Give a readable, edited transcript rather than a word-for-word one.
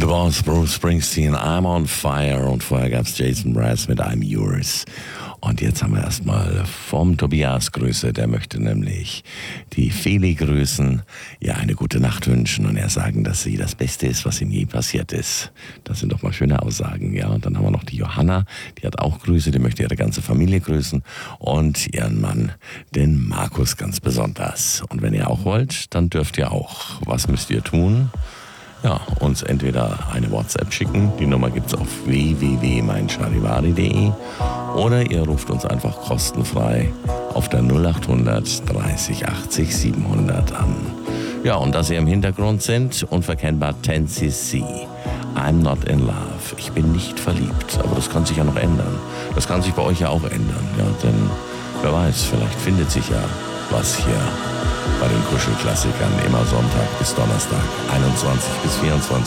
The Boss, Bruce Springsteen, I'm on Fire, und vorher gab's Jason Mraz mit I'm Yours. Und jetzt haben wir erstmal vom Tobias Grüße, der möchte nämlich die Feli grüßen, ja, eine gute Nacht wünschen und er sagen, dass sie das Beste ist, was ihm je passiert ist. Das sind doch mal schöne Aussagen, ja. Und dann haben wir noch die Johanna, die hat auch Grüße, die möchte ihre ganze Familie grüßen und ihren Mann, den Markus, ganz besonders. Und wenn ihr auch wollt, dann dürft ihr auch. Was müsst ihr tun? Ja, uns entweder eine WhatsApp schicken, die Nummer gibt's auf www.meincharivari.de, oder ihr ruft uns einfach kostenfrei auf der 0800 30 80 700 an. Ja, und dass ihr im Hintergrund sind, unverkennbar 10cc. I'm not in love. Ich bin nicht verliebt, aber das kann sich ja noch ändern. Das kann sich bei euch ja auch ändern, ja, denn wer weiß, vielleicht findet sich ja was hier bei den Kuschelklassikern immer Sonntag bis Donnerstag, 21 bis 24